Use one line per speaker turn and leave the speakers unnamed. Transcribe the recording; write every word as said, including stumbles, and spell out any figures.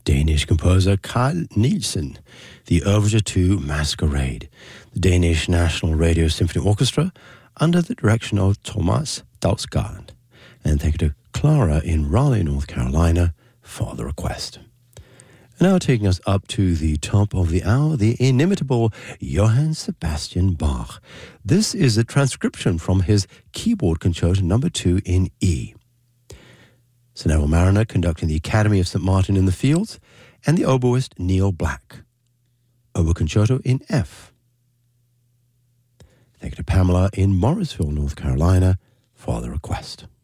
Danish composer Carl Nielsen, the Overture to Masquerade, the Danish National Radio Symphony Orchestra under the direction of Thomas Dausgaard. And thank you to Clara in Raleigh, North Carolina for the request. And now taking us up to the top of the hour, the inimitable Johann Sebastian Bach. This is a transcription from his keyboard concerto number two in E. Sir Neville Marriner conducting the Academy of Saint Martin in the Fields, and the oboist Neil Black. Oboe concerto in F. Thank you to Pamela in Morrisville, North Carolina for the request.